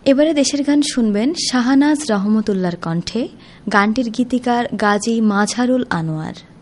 এবারে দেশের গান শুনবেন শাহনাজ রহমতুল্লাহর কণ্ঠে। গানটির গীতিকার গাজী মাজহারুল আনোয়ার।